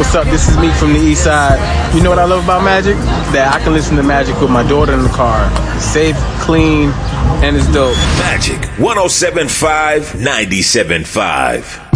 What's up? This is Meek from the East Side. You know what I love about Magic? That I can listen to Magic with my daughter in the car. Safe, clean, and it's dope. Magic 107.5, 97.5.